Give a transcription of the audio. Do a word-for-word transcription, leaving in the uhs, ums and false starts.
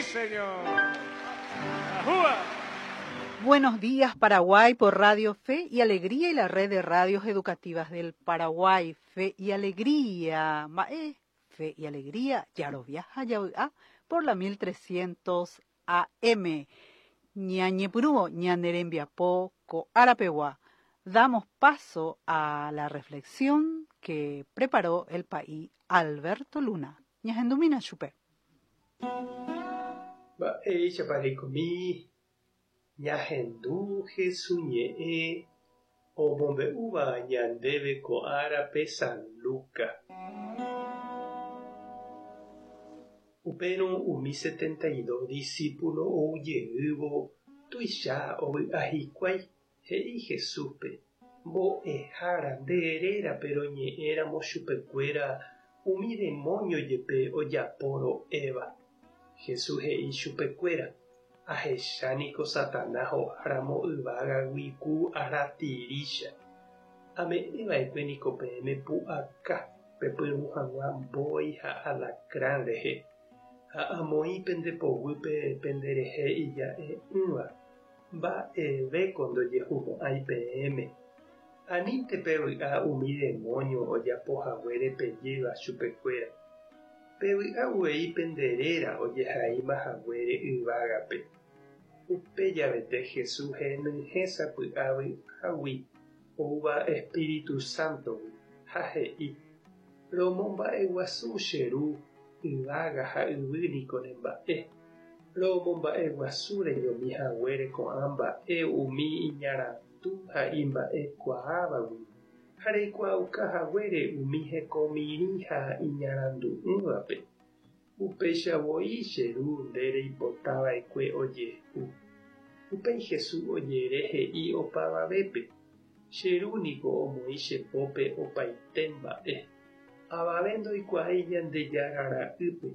señor. ¡Ajúa! Buenos días, Paraguay, por Radio Fe y Alegría y la red de radios educativas del Paraguay. Fe y Alegría, Mae, Fe y Alegría, Yaro Viaja, ya por la mil trescientos A M. Ñañepurúo, Ñanerembiapó, Arapeguá. Damos paso a la reflexión que preparó el país Alberto Luna. Ñajendumina Chupe. Ba e chaparikomi ñahendu Jesuñe'ẽ omombe'úva ñandéve ko árape San Luca. Upérõ umi setenta y dos discípulo oujeývo tuicha ovy'a hikuái he'i Jesúspe: mbo'ehára nde'erérape roñe'ẽramo chupekuéra umi demoniu jepe ojaporo'éva. Jesús he'i chupekuéra: ahechántiko Satanás oháramo yvágagui ku aratíricha. Ame'ẽva'ekue niko peẽme pu'aka pepyru hag̃ua mbói ha alacrán rehe, ha amoĩ pendepovýpe penderehe ija'e'ỹva. Mba'evéko ndojehu'ãi peẽme. Aníinte pevy'a umi demonio ojapohaguére pejéva chupekuéra. Pevy'a avei penderéra ojehaímahaguére yvágape. Upe javete Jesús henyhẽsapy'avy'águi ouva Espíritu Sántogui ha he'i: romomba'eguasu che ru yvága ha yvýniko nemba'e. Romomba'eguasu reñomihaguére ko'ã mba'e umi iñaratu ha imba'ekuaávagui, ha reikuaaukahaguére umi hekomirĩ ha iñarandu'ỹvape. Upéichavoi che ru nde reipotava'ekue ojehu. Upéi Jesús ojere he'i opavavépe: che ru niko omoĩ chepópe opaite mba'e. Avave ndoikuaái Ñandejarara'ýpe,